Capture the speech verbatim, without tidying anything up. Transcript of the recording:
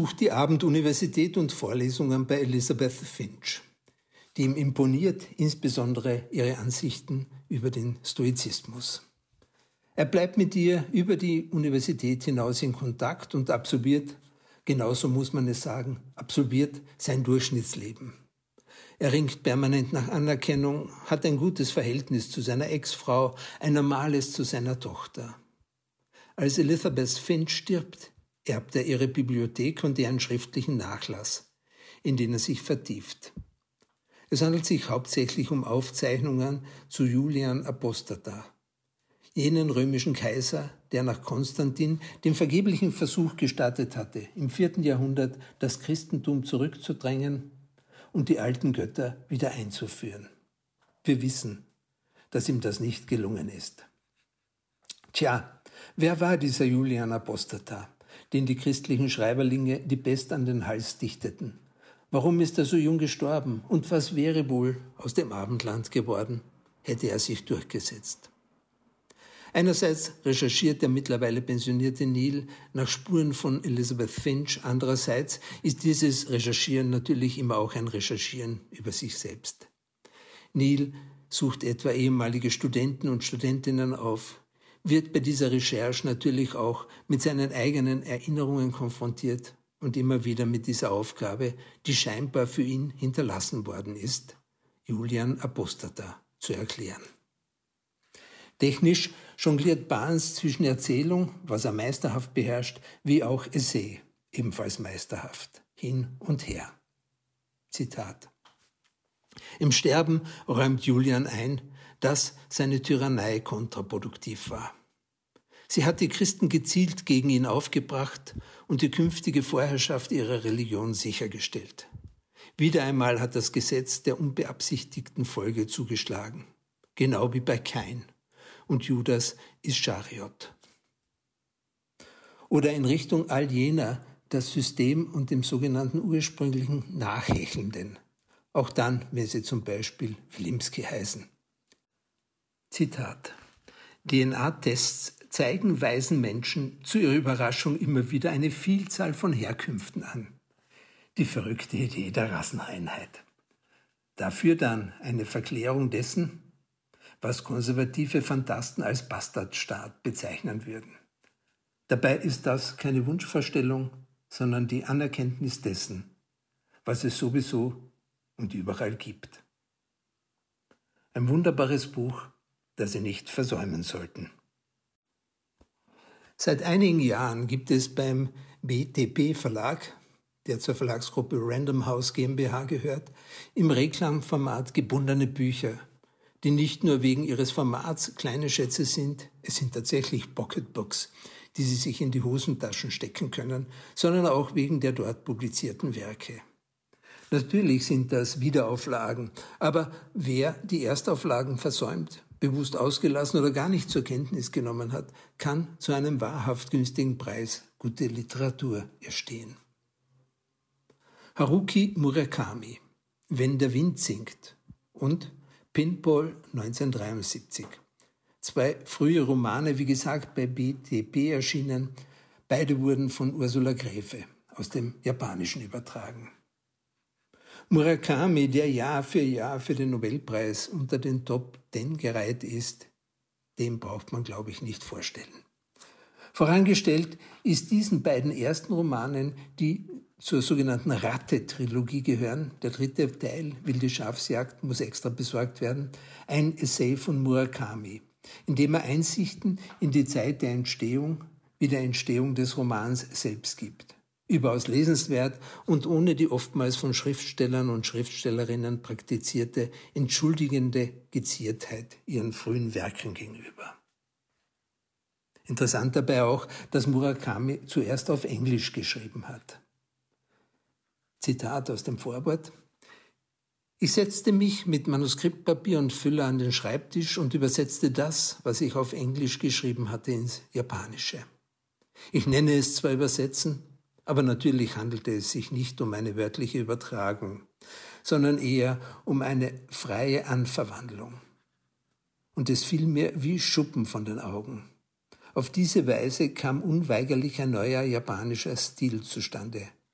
besucht die Abenduniversität und Vorlesungen bei Elizabeth Finch. Die ihm imponiert insbesondere ihre Ansichten über den Stoizismus. Er bleibt mit ihr über die Universität hinaus in Kontakt und absolviert, genauso muss man es sagen, absolviert sein Durchschnittsleben. Er ringt permanent nach Anerkennung, hat ein gutes Verhältnis zu seiner Ex-Frau, ein normales zu seiner Tochter. Als Elizabeth Finch stirbt, erbt er ihre Bibliothek und deren schriftlichen Nachlass, in den er sich vertieft. Es handelt sich hauptsächlich um Aufzeichnungen zu Julian Apostata, jenen römischen Kaiser, der nach Konstantin den vergeblichen Versuch gestartet hatte, im vierten Jahrhundert das Christentum zurückzudrängen und die alten Götter wieder einzuführen. Wir wissen, dass ihm das nicht gelungen ist. Tja, wer war dieser Julian Apostata, den die christlichen Schreiberlinge die Pest an den Hals dichteten? Warum ist er so jung gestorben? Und was wäre wohl aus dem Abendland geworden, hätte er sich durchgesetzt? Einerseits recherchiert der mittlerweile pensionierte Neil nach Spuren von Elizabeth Finch. Andererseits ist dieses Recherchieren natürlich immer auch ein Recherchieren über sich selbst. Neil sucht etwa ehemalige Studenten und Studentinnen auf, wird bei dieser Recherche natürlich auch mit seinen eigenen Erinnerungen konfrontiert und immer wieder mit dieser Aufgabe, die scheinbar für ihn hinterlassen worden ist, Julian Apostata zu erklären. Technisch jongliert Barnes zwischen Erzählung, was er meisterhaft beherrscht, wie auch Essay, ebenfalls meisterhaft, hin und her. Zitat: Im Sterben räumt Julian ein, dass seine Tyrannei kontraproduktiv war. Sie hat die Christen gezielt gegen ihn aufgebracht und die künftige Vorherrschaft ihrer Religion sichergestellt. Wieder einmal hat das Gesetz der unbeabsichtigten Folge zugeschlagen, genau wie bei Kain und Judas Ischariot. Oder in Richtung all jener, das System und dem sogenannten ursprünglichen Nachhechelnden, auch dann, wenn sie zum Beispiel Wilimski heißen. Zitat: D N A-Tests zeigen weisen Menschen zu ihrer Überraschung immer wieder eine Vielzahl von Herkünften an. Die verrückte Idee der Rasseneinheit. Dafür dann eine Verklärung dessen, was konservative Phantasten als Bastardstaat bezeichnen würden. Dabei ist das keine Wunschvorstellung, sondern die Anerkenntnis dessen, was es sowieso und überall gibt. Ein wunderbares Buch, das Sie nicht versäumen sollten. Seit einigen Jahren gibt es beim B T P Verlag, der zur Verlagsgruppe Random House GmbH gehört, im Reklamformat gebundene Bücher, die nicht nur wegen ihres Formats kleine Schätze sind, es sind tatsächlich Pocketbooks, die Sie sich in die Hosentaschen stecken können, sondern auch wegen der dort publizierten Werke. Natürlich sind das Wiederauflagen, aber wer die Erstauflagen versäumt, bewusst ausgelassen oder gar nicht zur Kenntnis genommen hat, kann zu einem wahrhaft günstigen Preis gute Literatur erstehen. Haruki Murakami, Wenn der Wind singt und Pinball neunzehnhundertdreiundsiebzig. Zwei frühe Romane, wie gesagt, bei B T P erschienen. Beide wurden von Ursula Gräfe aus dem Japanischen übertragen. Murakami, der Jahr für Jahr für den Nobelpreis unter den Top Ten gereiht ist, dem braucht man, glaube ich, nicht vorstellen. Vorangestellt ist diesen beiden ersten Romanen, die zur sogenannten Ratte-Trilogie gehören, der dritte Teil, Wilde Schafsjagd, muss extra besorgt werden, ein Essay von Murakami, in dem er Einsichten in die Zeit der Entstehung wie der Entstehung des Romans selbst gibt. Überaus lesenswert und ohne die oftmals von Schriftstellern und Schriftstellerinnen praktizierte entschuldigende Geziertheit ihren frühen Werken gegenüber. Interessant dabei auch, dass Murakami zuerst auf Englisch geschrieben hat. Zitat aus dem Vorwort: Ich setzte mich mit Manuskriptpapier und Füller an den Schreibtisch und übersetzte das, was ich auf Englisch geschrieben hatte, ins Japanische. Ich nenne es zwar Übersetzen, aber natürlich handelte es sich nicht um eine wörtliche Übertragung, sondern eher um eine freie Anverwandlung. Und es fiel mir wie Schuppen von den Augen. Auf diese Weise kam unweigerlich ein neuer japanischer Stil zustande,